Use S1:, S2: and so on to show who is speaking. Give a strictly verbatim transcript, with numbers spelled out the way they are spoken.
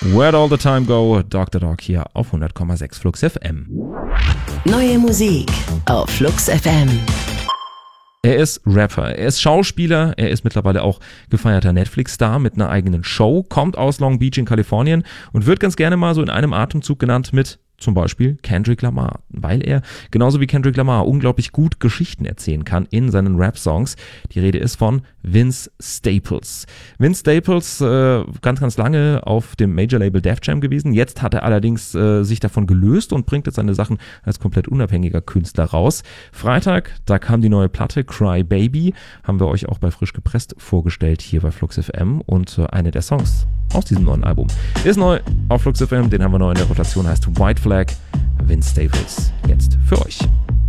S1: Where'd All the Time Go? Doktor Dog hier auf hundert Komma sechs Flux F M.
S2: Neue Musik auf Flux F M.
S1: Er ist Rapper, er ist Schauspieler, er ist mittlerweile auch gefeierter Netflix-Star mit einer eigenen Show, kommt aus Long Beach in Kalifornien und wird ganz gerne mal so in einem Atemzug genannt mit zum Beispiel Kendrick Lamar, weil er genauso wie Kendrick Lamar unglaublich gut Geschichten erzählen kann in seinen Rap-Songs. Die Rede ist von Vince Staples. Vince Staples, äh, ganz, ganz lange auf dem Major-Label Def Jam gewesen. Jetzt hat er allerdings äh, sich davon gelöst und bringt jetzt seine Sachen als komplett unabhängiger Künstler raus. Freitag, da kam die neue Platte Cry Baby, haben wir euch auch bei Frisch gepresst vorgestellt hier bei Flux F M und äh, eine der Songs aus diesem neuen Album ist neu auf Flux F M, den haben wir neu in der Rotation, heißt White Flag. Vince Staples jetzt für euch.